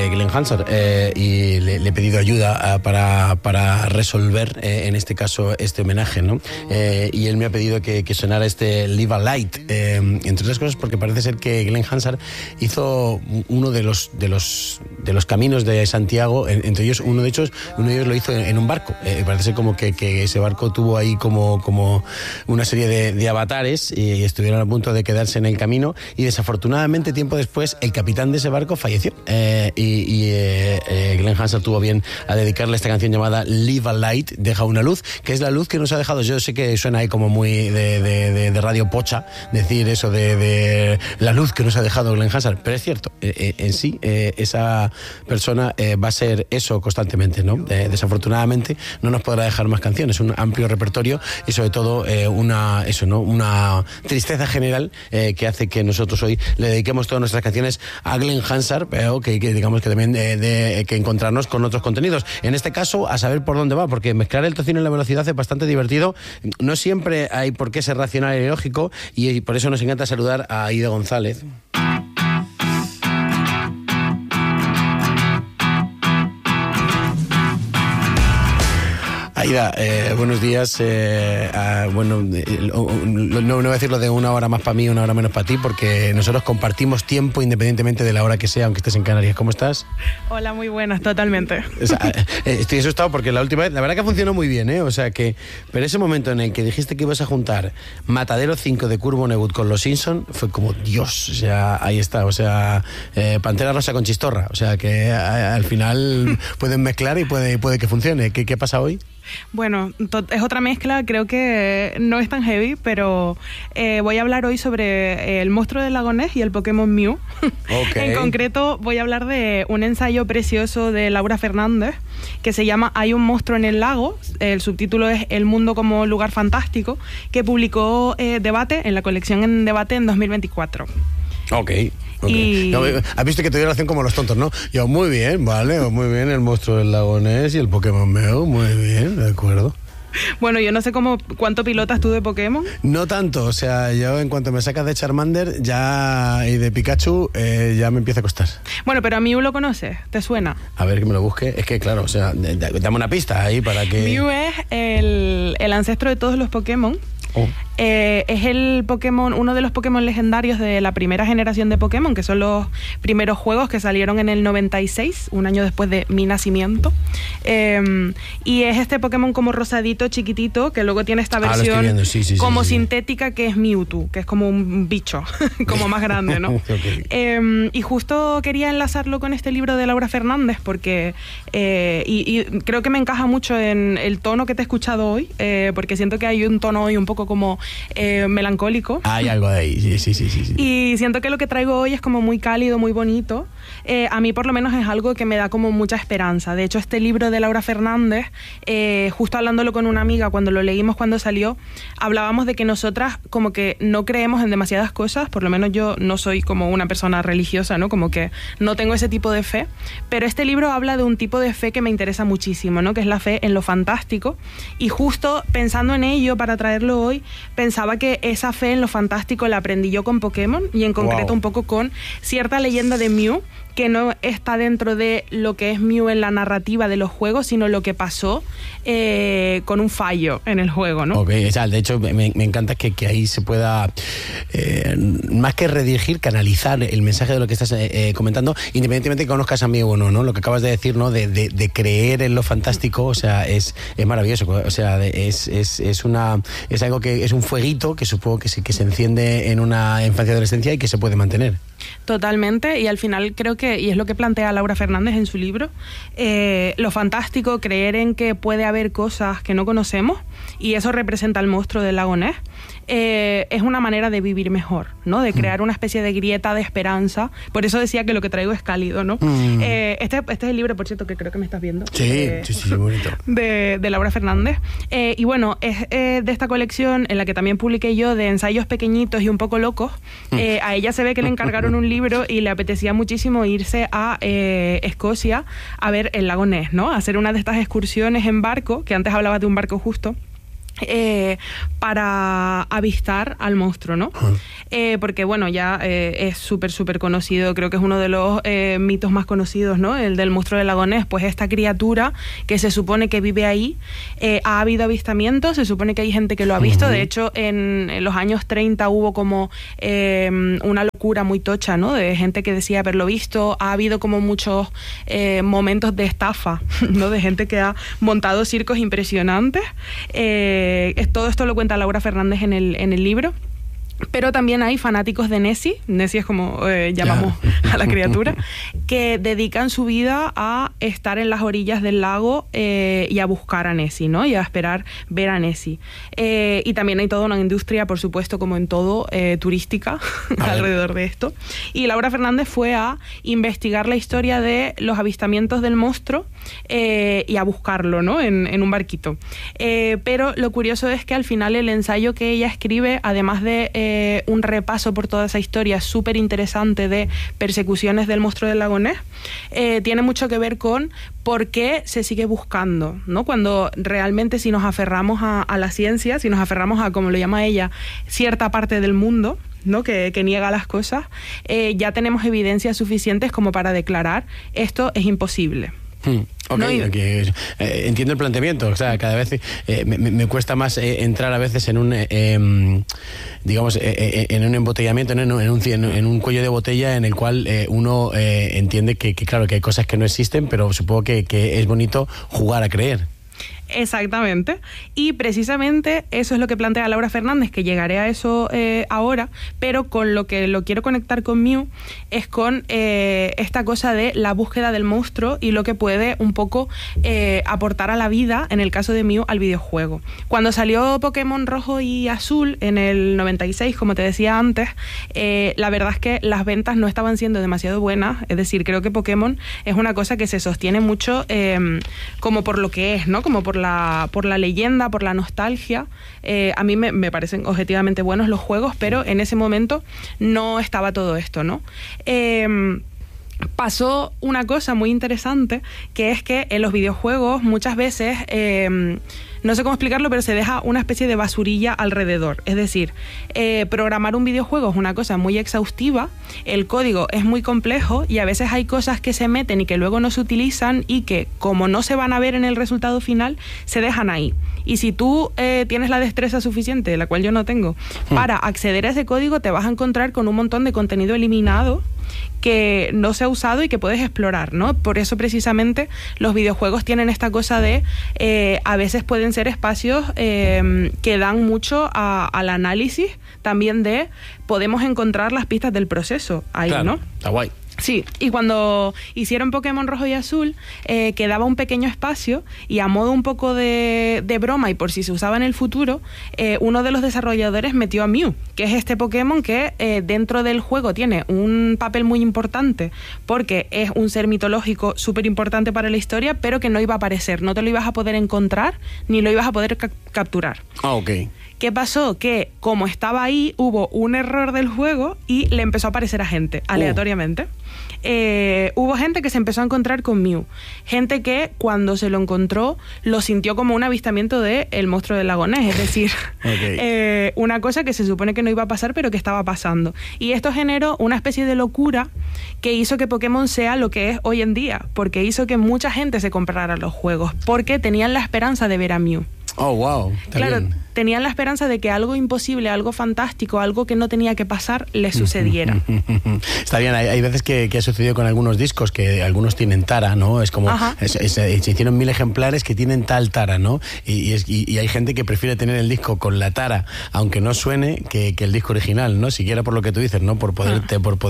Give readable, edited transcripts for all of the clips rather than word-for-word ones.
Glen Hansard, y le he pedido ayuda para resolver, en este caso, este homenaje, ¿no? Y él me ha pedido que sonara este Live a Light, entre otras cosas porque parece ser que Glen Hansard hizo uno de los caminos de Santiago, entre ellos uno de ellos lo hizo en un barco. Parece ser como que ese barco tuvo ahí como una serie de avatares y estuvieron a punto de quedarse en el camino, y desafortunadamente tiempo después el capitán de ese barco falleció, y Glen Hansard tuvo bien a dedicarle esta canción llamada Live a Light, deja una luz, que es la luz que nos ha dejado. Yo sé que suena ahí como muy de radio pocha decir eso de la luz que nos ha dejado Glen Hansard, pero es cierto, en sí esa persona va a ser eso constantemente, ¿no? Desafortunadamente no nos podrá dejar más canciones, un amplio repertorio y sobre todo una tristeza general que hace que nosotros hoy le dediquemos todas nuestras canciones a Glen Hansard, pero que digamos que también que encontrarnos con otros contenidos. En este caso, a saber por dónde va, porque mezclar el tocino y la velocidad es bastante divertido. No siempre hay por qué ser racional y lógico, y por eso nos encanta saludar a Aida González. Aida, buenos días. No voy a decirlo de una hora más para mí, una hora menos para ti, porque nosotros compartimos tiempo independientemente de la hora que sea, aunque estés en Canarias. ¿Cómo estás? Hola, muy buenas, totalmente. O sea, estoy asustado porque la última vez, la verdad que funcionó muy bien, ¿eh? O sea que, pero ese momento en el que dijiste que ibas a juntar Matadero 5 de Kurt Vonnegut con Los Simpson, fue como Dios, o sea, ahí está, o sea, Pantera Rosa con Chistorra, o sea que al final pueden mezclar y puede que funcione. ¿Qué pasa hoy? Bueno, es otra mezcla, creo que no es tan heavy, pero voy a hablar hoy sobre el monstruo del lago Ness y el Pokémon Mew. Okay. En concreto voy a hablar de un ensayo precioso de Laura Fernández que se llama Hay un monstruo en el lago, el subtítulo es El mundo como lugar fantástico, que publicó Debate en la colección en Debate en 2024. Okay. No, has visto que te dio relación como los tontos, ¿no? Yo, muy bien, vale, muy bien, el monstruo del lago Ness y el Pokémon Mew, muy bien, de acuerdo. Bueno, yo no sé cuánto pilotas tú de Pokémon. No tanto, o sea, yo en cuanto me sacas de Charmander y de Pikachu, ya me empieza a costar. Bueno, pero a Mew lo conoces, ¿te suena? A ver, que me lo busque. Es que, claro, o sea, dame una pista ahí para que... Mew es el ancestro de todos los Pokémon. Oh. Es el Pokémon, uno de los Pokémon legendarios de la primera generación de Pokémon, que son los primeros juegos que salieron en el 96, un año después de mi nacimiento. Y es este Pokémon como rosadito, chiquitito, que luego tiene esta versión como sintética, que es Mewtwo, que es como un bicho, como más grande, ¿no? Okay. Y justo quería enlazarlo con este libro de Laura Fernández, porque y creo que me encaja mucho en el tono que te he escuchado hoy, porque siento que hay un tono hoy un poco como melancólico. Hay algo de ahí, sí. Y siento que lo que traigo hoy es como muy cálido, muy bonito. A mí por lo menos es algo que me da como mucha esperanza. De hecho, este libro de Laura Fernández, justo hablándolo con una amiga cuando lo leímos cuando salió, hablábamos de que nosotras como que no creemos en demasiadas cosas, por lo menos yo no soy como una persona religiosa, ¿no? Como que no tengo ese tipo de fe, pero este libro habla de un tipo de fe que me interesa muchísimo, ¿no? Que es la fe en lo fantástico, y justo pensando en ello para traerlo hoy, pensaba que esa fe en lo fantástico la aprendí yo con Pokémon, y en concreto un poco con cierta leyenda de Mew, que no está dentro de lo que es Mew en la narrativa de los juegos, sino lo que pasó con un fallo en el juego, ¿no? Ok, o sea, de hecho me encanta que ahí se pueda, más que redirigir, canalizar el mensaje de lo que estás comentando, independientemente de que conozcas a Mew o no, ¿no? Lo que acabas de decir, ¿no? De creer en lo fantástico, o sea, es maravilloso, o sea, es algo que es un fueguito que supongo que se enciende en una infancia y adolescencia y que se puede mantener. Totalmente, y al final creo que, y es lo que plantea Laura Fernández en su libro, lo fantástico, creer en que puede haber cosas que no conocemos, y eso representa el monstruo del lago Ness, es una manera de vivir mejor, ¿no? De crear una especie de grieta de esperanza. Por eso decía que lo que traigo es cálido, ¿no? Este es el libro, por cierto, que creo que me estás viendo. Sí, bonito. De Laura Fernández. Y bueno, es de esta colección en la que también publiqué yo, de ensayos pequeñitos y un poco locos. A ella se ve que le encargaron un libro y le apetecía muchísimo irse a Escocia a ver el lago Ness, ¿no? A hacer una de estas excursiones en barco, que antes hablabas de un barco justo. para avistar al monstruo, ¿no? Porque, bueno, ya es súper conocido, creo que es uno de los mitos más conocidos, ¿no? El del monstruo del lago Ness. Pues esta criatura que se supone que vive ahí, ha habido avistamientos, se supone que hay gente que lo ha visto. De hecho, en los años 30 hubo como una locura muy tocha, ¿no? De gente que decía haberlo visto. Ha habido como muchos momentos de estafa, ¿no? De gente que ha montado circos impresionantes. Todo esto lo cuenta Laura Fernández en el libro. Pero también hay fanáticos de Nessie es como llamamos a la criatura, que dedican su vida a estar en las orillas del lago y a buscar a Nessie, ¿no? Y a esperar ver a Nessie. Y también hay toda una industria, por supuesto, como en todo, turística alrededor de esto. Y Laura Fernández fue a investigar la historia de los avistamientos del monstruo y a buscarlo, ¿no? En un barquito. Pero lo curioso es que al final el ensayo que ella escribe, además de un repaso por toda esa historia súper interesante de persecuciones del monstruo del lago Ness, tiene mucho que ver con por qué se sigue buscando, ¿no? Cuando realmente, si nos aferramos a la ciencia, si nos aferramos a, como lo llama ella, cierta parte del mundo, ¿no? que niega las cosas, ya tenemos evidencias suficientes como para declarar esto es imposible. Ok, ¿no? Entiendo el planteamiento. O sea, cada vez me cuesta más entrar a veces en un, digamos, en un embotellamiento, en un cuello de botella en el cual uno entiende que claro, que hay cosas que no existen, pero supongo que es bonito jugar a creer. Exactamente, y precisamente eso es lo que plantea Laura Fernández, que llegaré a eso ahora, pero con lo que lo quiero conectar con Mew es con esta cosa de la búsqueda del monstruo y lo que puede un poco aportar a la vida, en el caso de Mew, al videojuego. Cuando salió Pokémon Rojo y Azul en el 96, como te decía antes, la verdad es que las ventas no estaban siendo demasiado buenas, es decir, creo que Pokémon es una cosa que se sostiene mucho como por lo que es, ¿no? Como por la leyenda, por la nostalgia. A mí me parecen objetivamente buenos los juegos, pero en ese momento no estaba todo esto, ¿no? Pasó una cosa muy interesante, que es que en los videojuegos muchas veces, no sé cómo explicarlo, pero se deja una especie de basurilla alrededor. Es decir, programar un videojuego es una cosa muy exhaustiva, el código es muy complejo y a veces hay cosas que se meten y que luego no se utilizan y que, como no se van a ver en el resultado final, se dejan ahí. Y si tú tienes la destreza suficiente, la cual yo no tengo, para acceder a ese código, te vas a encontrar con un montón de contenido eliminado que no se ha usado y que puedes explorar, ¿no? Por eso precisamente los videojuegos tienen esta cosa de a veces pueden ser espacios que dan mucho al análisis también de podemos encontrar las pistas del proceso ahí, claro, ¿no? Está guay. Sí, y cuando hicieron Pokémon Rojo y Azul, quedaba un pequeño espacio y a modo un poco de broma y por si se usaba en el futuro, uno de los desarrolladores metió a Mew, que es este Pokémon que dentro del juego tiene un papel muy importante porque es un ser mitológico súper importante para la historia, pero que no iba a aparecer, no te lo ibas a poder encontrar ni lo ibas a poder capturar. Ah, ok. ¿Qué pasó? Que como estaba ahí, hubo un error del juego y le empezó a aparecer a gente, aleatoriamente. Hubo gente que se empezó a encontrar con Mew. Gente que cuando se lo encontró, lo sintió como un avistamiento de el monstruo del lago Ness. Es decir, okay, una cosa que se supone que no iba a pasar, pero que estaba pasando. Y esto generó una especie de locura que hizo que Pokémon sea lo que es hoy en día. Porque hizo que mucha gente se comprara los juegos. Porque tenían la esperanza de ver a Mew. Oh, wow. Claro, bien. Tenían la esperanza de que algo imposible, algo fantástico, algo que no tenía que pasar, les sucediera. Está bien, hay veces que ha sucedido con algunos discos, que algunos tienen tara, ¿no? Es como, se hicieron 1000 ejemplares que tienen tal tara, ¿no? Y hay gente que prefiere tener el disco con la tara, aunque no suene, que el disco original, ¿no? Siquiera por lo que tú dices, ¿no? Por poder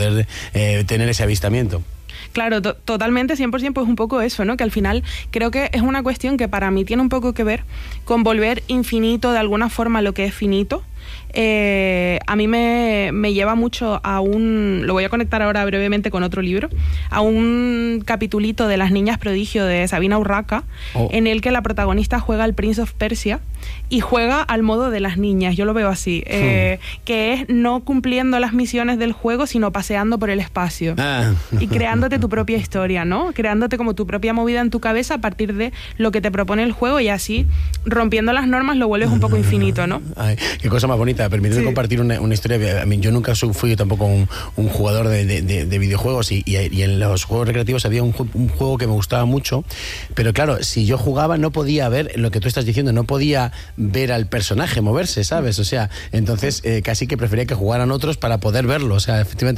tener ese avistamiento. Claro, totalmente, 100%, pues un poco eso, ¿no? Que al final creo que es una cuestión que para mí tiene un poco que ver con volver infinito de alguna forma lo que es finito. a mí me lleva mucho a lo voy a conectar ahora brevemente con otro libro, a un capitulito de Las niñas prodigio de Sabina Urraca, en el que la protagonista juega al Prince of Persia y juega al modo de las niñas, yo lo veo así, que es no cumpliendo las misiones del juego, sino paseando por el espacio y creándote tu propia historia, ¿no? Creándote como tu propia movida en tu cabeza a partir de lo que te propone el juego, y así, rompiendo las normas, lo vuelves un poco infinito, ¿no? Ay, qué cosa más bonita. Permíteme compartir una historia. Yo nunca fui tampoco un jugador de videojuegos, y en los juegos recreativos había un juego que me gustaba mucho, pero claro, si yo jugaba no podía ver lo que tú estás diciendo, no podía ver al personaje moverse, ¿sabes? O sea, entonces casi que prefería que jugaran otros para poder verlo. O sea, efectivamente